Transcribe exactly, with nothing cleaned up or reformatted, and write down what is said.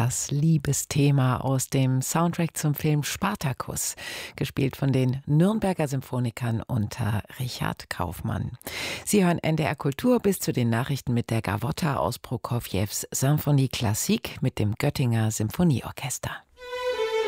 Das Liebesthema aus dem Soundtrack zum Film Spartacus, gespielt von den Nürnberger Symphonikern unter Richard Kaufmann. Sie hören N D R Kultur bis zu den Nachrichten mit der Gavotta aus Prokofjews Symphonie Classique mit dem Göttinger Symphonieorchester.